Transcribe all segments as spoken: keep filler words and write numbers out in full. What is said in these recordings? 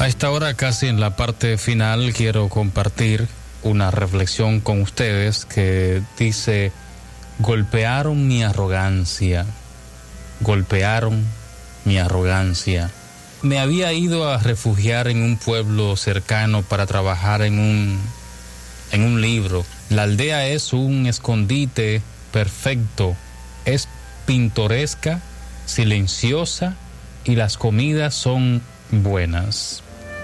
A esta hora, casi en la parte final, quiero compartir una reflexión con ustedes que dice: golpearon mi arrogancia, golpearon mi arrogancia. Me había ido a refugiar en un pueblo cercano para trabajar en un, en un libro. La aldea es un escondite perfecto, es pintoresca, silenciosa y las comidas son buenas.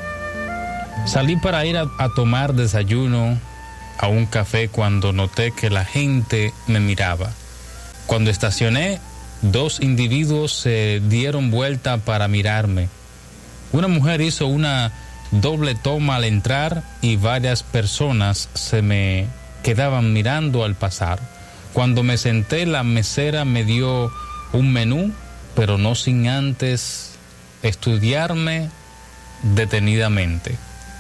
Salí para ir a, a tomar desayuno a un café cuando noté que la gente me miraba. Cuando estacioné, dos individuos se dieron vuelta para mirarme. Una mujer hizo una doble toma al entrar y varias personas se me quedaban mirando al pasar. Cuando me senté, la mesera me dio un menú, pero no sin antes estudiarme detenidamente.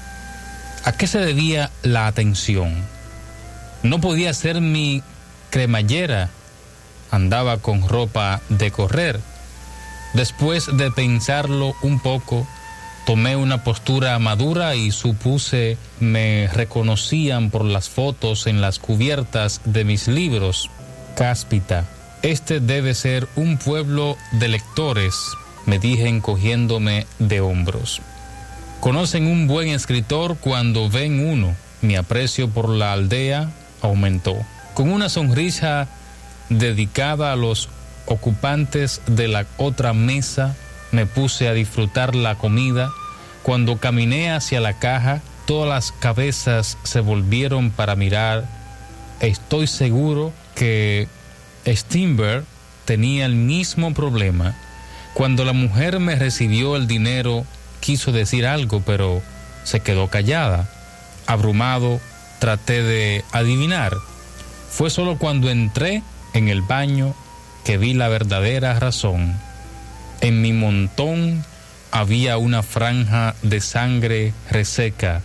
¿A qué se debía la atención? No podía ser mi cremallera. Andaba con ropa de correr. Después de pensarlo un poco, tomé una postura madura y supuse me reconocían por las fotos en las cubiertas de mis libros. Cáspita, este debe ser un pueblo de lectores, me dije encogiéndome de hombros. Conocen un buen escritor cuando ven uno. Mi aprecio por la aldea aumentó. Con una sonrisa dedicada a los ocupantes de la otra mesa, me puse a disfrutar la comida. Cuando caminé hacia la caja, todas las cabezas se volvieron para mirar. Estoy seguro que Steinberg tenía el mismo problema. Cuando la mujer me recibió el dinero, quiso decir algo, pero se quedó callada. Abrumado, traté de adivinar. Fue solo cuando entré en el baño que vi la verdadera razón. En mi montón había una franja de sangre reseca.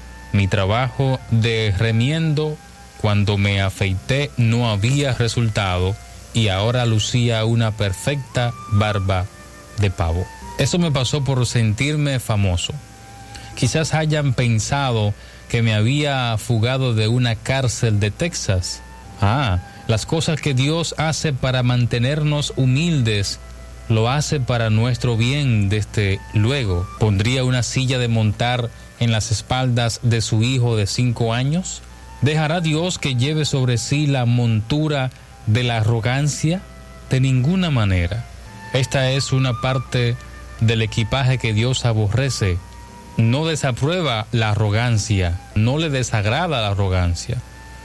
Mi trabajo de remiendo cuando me afeité no había resultado y ahora lucía una perfecta barba de pavo. Eso me pasó por sentirme famoso. Quizás hayan pensado que me había fugado de una cárcel de Texas. Ah, las cosas que Dios hace para mantenernos humildes, lo hace para nuestro bien. Desde luego, ¿pondría una silla de montar en las espaldas de su hijo de cinco años? ¿Dejará Dios que lleve sobre sí la montura de la arrogancia? De ninguna manera. Esta es una parte del equipaje que Dios aborrece. No desaprueba la arrogancia, no le desagrada la arrogancia.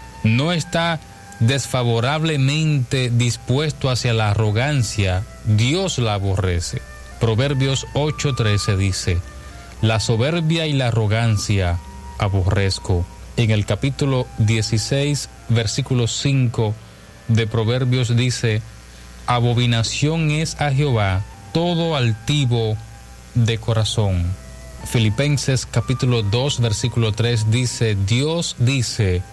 No está desfavorablemente dispuesto hacia la arrogancia. Dios la aborrece. Proverbios ocho trece dice: la soberbia y la arrogancia aborrezco. En el capítulo dieciséis, versículo cinco de Proverbios dice: abominación es a Jehová todo altivo de corazón. Filipenses capítulo dos, versículo tres dice: Dios dice,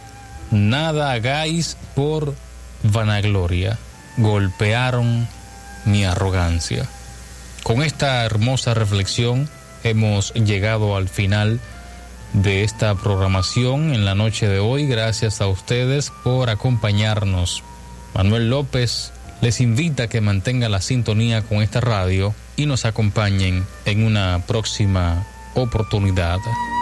nada hagáis por vanagloria. Golpearon mi arrogancia. Con esta hermosa reflexión hemos llegado al final de esta programación en la noche de hoy. Gracias a ustedes por acompañarnos. Manuel López les invita a que mantengan la sintonía con esta radio y nos acompañen en una próxima oportunidad.